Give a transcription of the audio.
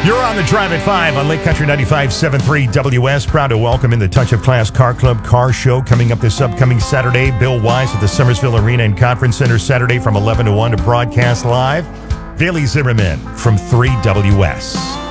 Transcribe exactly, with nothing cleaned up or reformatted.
You're on the Drive at five on Lake Country ninety-five point seven three W S. Proud to welcome in the Touch of Class Car Club Car Show coming up this upcoming Saturday. Bill Wise at the Summersville Arena and Conference Center Saturday from eleven to one to broadcast live. Bailey Zimmerman from three W S.